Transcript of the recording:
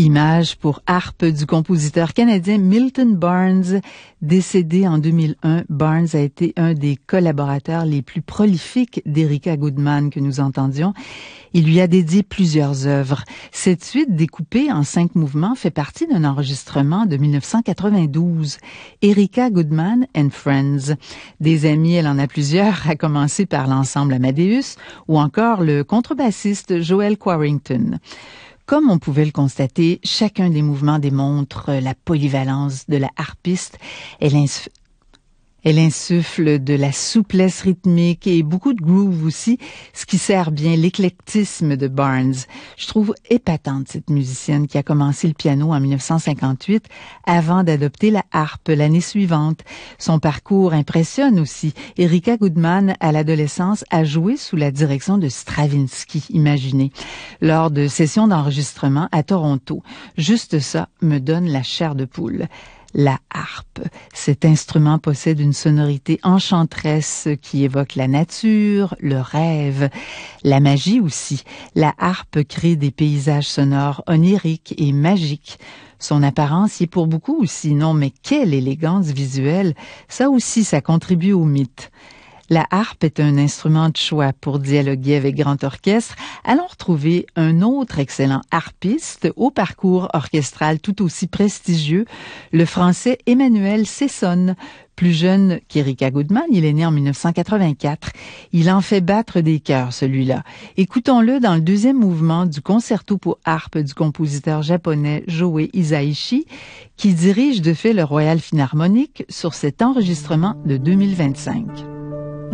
Image pour harpe du compositeur canadien Milton Barnes. Décédé en 2001, Barnes a été un des collaborateurs les plus prolifiques d'Erika Goodman que nous entendions. Il lui a dédié plusieurs œuvres. Cette suite découpée en 5 mouvements fait partie d'un enregistrement de 1992. Erika Goodman and Friends. Des amis, elle en a plusieurs, à commencer par l'ensemble Amadeus ou encore le contrebassiste Joel Quarrington. Comme on pouvait le constater, chacun des mouvements démontre la polyvalence de la harpiste. Elle insuffle de la souplesse rythmique et beaucoup de groove aussi, ce qui sert bien l'éclectisme de Barnes. Je trouve épatante cette musicienne qui a commencé le piano en 1958 avant d'adopter la harpe l'année suivante. Son parcours impressionne aussi. Erika Goodman, à l'adolescence, a joué sous la direction de Stravinsky, imaginez, lors de sessions d'enregistrement à Toronto. Juste ça me donne la chair de poule. La harpe. Cet instrument possède une sonorité enchanteresse qui évoque la nature, le rêve, la magie aussi. La harpe crée des paysages sonores oniriques et magiques. Son apparence y est pour beaucoup aussi, non, mais quelle élégance visuelle! Ça aussi, ça contribue au mythe. La harpe est un instrument de choix pour dialoguer avec grand orchestre. Allons retrouver un autre excellent harpiste au parcours orchestral tout aussi prestigieux, le Français Emmanuel Cessonne. Plus jeune qu'Erika Goodman, il est né en 1984. Il en fait battre des cœurs, celui-là. Écoutons-le dans le 2e mouvement du concerto pour harpe du compositeur japonais Joe Hisaishi, qui dirige de fait le Royal Philharmonic sur cet enregistrement de 2025.